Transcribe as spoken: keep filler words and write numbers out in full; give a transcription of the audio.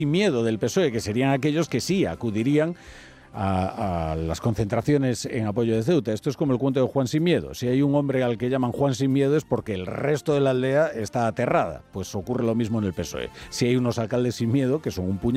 sin miedo del P S O E, que serían aquellos que sí acudirían A, a las concentraciones en apoyo de Ceuta. Esto es como el cuento de Juan Sin Miedo. Si hay un hombre al que llaman Juan Sin Miedo es porque el resto de la aldea está aterrada. Pues ocurre lo mismo en el P S O E. Si hay unos alcaldes sin miedo, que son un puñado,